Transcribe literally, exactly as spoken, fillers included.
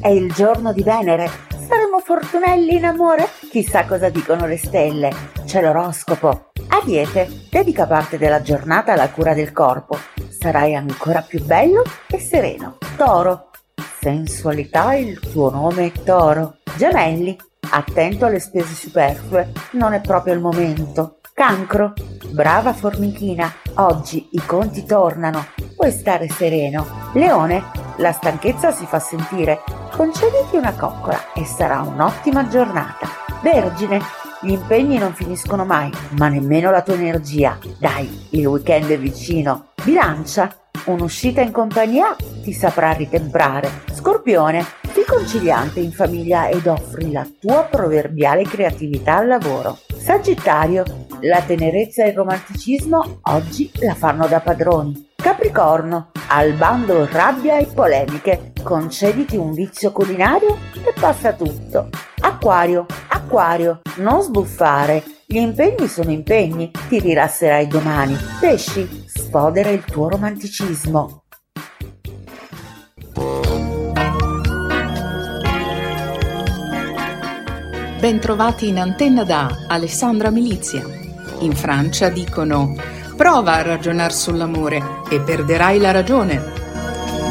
è il giorno di Venere. Saremo fortunelli in amore? Chissà cosa dicono le stelle. C'è l'oroscopo. Ariete, dedica parte della giornata alla cura del corpo. Sarai ancora più bello e sereno. Toro, sensualità, il tuo nome è Toro. Gemelli, attento alle spese superflue, non è proprio il momento. Cancro, brava formichina, oggi i conti tornano, puoi stare sereno. Leone, la stanchezza si fa sentire, concediti una coccola e sarà un'ottima giornata. Vergine, gli impegni non finiscono mai, ma nemmeno la tua energia. Dai, il weekend è vicino. Bilancia, un'uscita in compagnia ti saprà ritemprare. Scorpione, sii conciliante in famiglia ed offri la tua proverbiale creatività al lavoro. Sagittario, la tenerezza e il romanticismo oggi la fanno da padroni. Capricorno, al bando rabbia e polemiche, concediti un vizio culinario e passa tutto. Acquario, Acquario, non sbuffare, gli impegni sono impegni, ti rilasserai domani. Pesci, sfodera il tuo romanticismo. Bentrovati in antenna da Alessandra Milizia. In Francia dicono: prova a ragionar sull'amore e perderai la ragione.